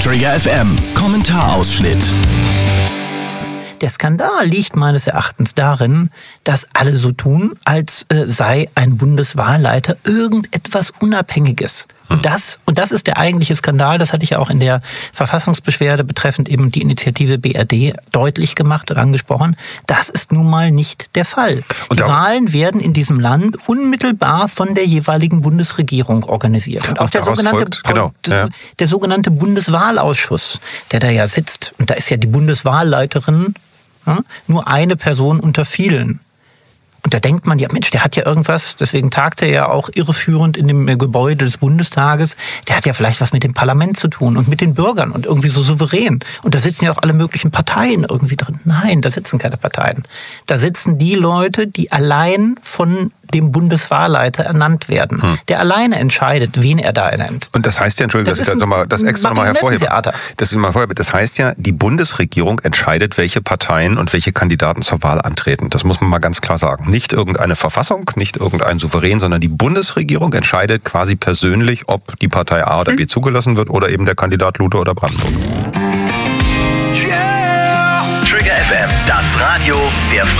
Trigger FM Kommentarausschnitt. Der Skandal liegt meines Erachtens darin, dass alle so tun, als sei ein Bundeswahlleiter irgendetwas Unabhängiges. Und das ist der eigentliche Skandal. Das hatte ich ja auch in der Verfassungsbeschwerde betreffend eben die Initiative BRD deutlich gemacht und angesprochen. Das ist nun mal nicht der Fall. Die Wahlen werden in diesem Land unmittelbar von der jeweiligen Bundesregierung organisiert. Und auch der sogenannte Bundeswahlausschuss, der da ja sitzt, und da ist ja die Bundeswahlleiterin nur eine Person unter vielen. Und da denkt man, ja Mensch, der hat ja irgendwas, deswegen tagt er ja auch irreführend in dem Gebäude des Bundestages, der hat ja vielleicht was mit dem Parlament zu tun und mit den Bürgern und irgendwie so souverän. Und da sitzen ja auch alle möglichen Parteien irgendwie drin. Nein, da sitzen keine Parteien. Da sitzen die Leute, die allein von dem Bundeswahlleiter ernannt werden. Der alleine entscheidet, wen er da ernennt. Und das heißt ja, Entschuldigung, dass ich das extra nochmal hervorhebe. Das heißt ja, die Bundesregierung entscheidet, welche Parteien und welche Kandidaten zur Wahl antreten. Das muss man mal ganz klar sagen. Nicht irgendeine Verfassung, nicht irgendein Souverän, sondern die Bundesregierung entscheidet quasi persönlich, ob die Partei A oder B zugelassen wird oder eben der Kandidat Luther oder Brandenburg. Yeah! Trigger FM, das Radio der